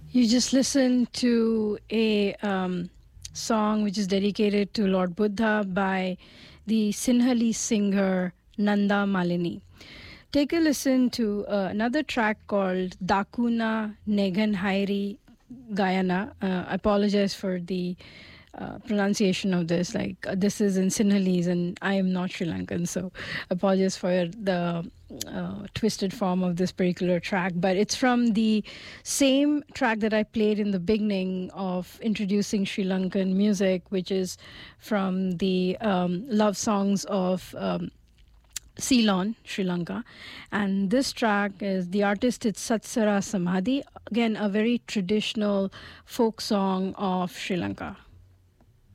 You just listened to a song which is dedicated to Lord Buddha by the Sinhalese singer Nanda Malini. Take a listen to another track called Dakuna Negan Hairi Gayana. I apologize for the pronunciation of this. This is in Sinhalese, and I am not Sri Lankan, so apologize for the twisted form of this particular track. But it's from the same track that I played in the beginning of introducing Sri Lankan music, which is from the love songs of Ceylon, Sri Lanka. And this track is the artist, it's Satsara Samadhi. Again, a very traditional folk song of Sri Lanka.